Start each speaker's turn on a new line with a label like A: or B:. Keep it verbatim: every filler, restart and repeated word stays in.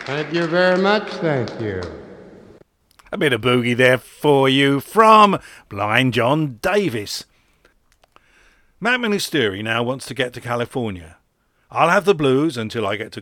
A: Thank you very much, thank you.
B: A bit of boogie there for you from Blind John Davis. Matt Ministeri now wants to get to California. I'll have the blues until I get to